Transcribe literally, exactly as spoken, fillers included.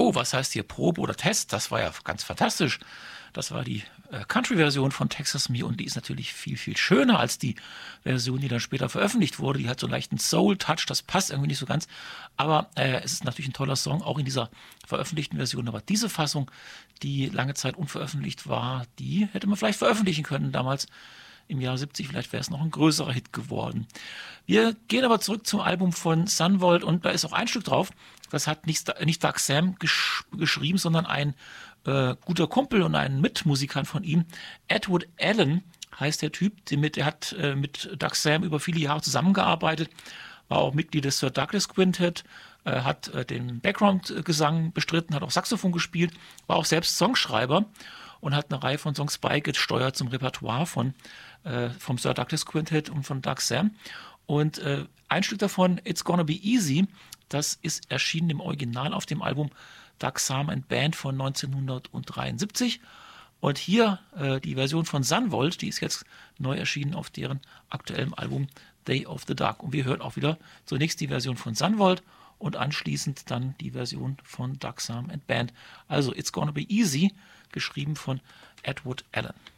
Oh, was heißt hier Probe oder Test? Das war ja ganz fantastisch. Das war die äh, Country-Version von Texas Me und die ist natürlich viel, viel schöner als die Version, die dann später veröffentlicht wurde. Die hat so einen leichten Soul-Touch, das passt irgendwie nicht so ganz. Aber äh, es ist natürlich ein toller Song, auch in dieser veröffentlichten Version. Aber diese Fassung, die lange Zeit unveröffentlicht war, die hätte man vielleicht veröffentlichen können damals. Im Jahr siebzig, vielleicht wäre es noch ein größerer Hit geworden. Wir gehen aber zurück zum Album von Sunvolt und da ist auch ein Stück drauf. Das hat nicht, nicht Doug Sam gesch geschrieben, sondern ein äh, guter Kumpel und ein Mitmusikant von ihm. Edward Allen heißt der Typ, der, mit, der hat äh, mit Doug Sam über viele Jahre zusammengearbeitet, war auch Mitglied des Sir Douglas Quintet, äh, hat äh, den Background-Gesang bestritten, hat auch Saxophon gespielt, war auch selbst Songschreiber und hat eine Reihe von Songs beigesteuert zum Repertoire von, äh, vom Sir Douglas Quintet und von Doug Sam. Und äh, ein Stück davon, It's Gonna Be Easy, das ist erschienen im Original auf dem Album Doug Sam and Band von neunzehnhundertdreiundsiebzig. Und hier äh, die Version von Sunvolt, die ist jetzt neu erschienen auf deren aktuellem Album Day of the Dark. Und wir hören auch wieder zunächst die Version von Sunvolt und anschließend dann die Version von Doug Sam and Band. Also It's Gonna Be Easy, geschrieben von Edward Allen.